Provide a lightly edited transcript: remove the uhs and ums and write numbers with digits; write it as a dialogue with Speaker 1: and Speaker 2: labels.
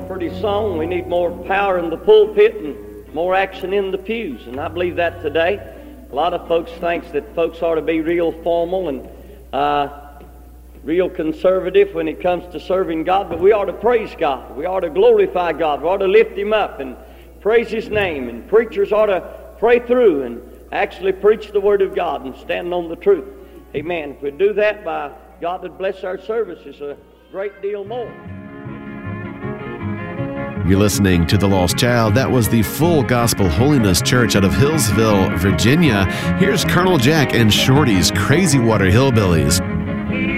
Speaker 1: pretty song. We need more power in the pulpit and more action in the pews. And I believe that today. A lot of folks think that folks ought to be real formal and real conservative when it comes to serving God. But we ought to praise God. We ought to glorify God. We ought to lift Him up and praise His name. And preachers ought to pray through and actually preach the Word of God and stand on the truth. Amen. If we do that, by God would bless our services a great deal more.
Speaker 2: You're listening to The Lost Child. That was the Full Gospel Holiness Church out of Hillsville, Virginia. Here's Colonel Jack and Shorty's Crazy Water Hillbillies.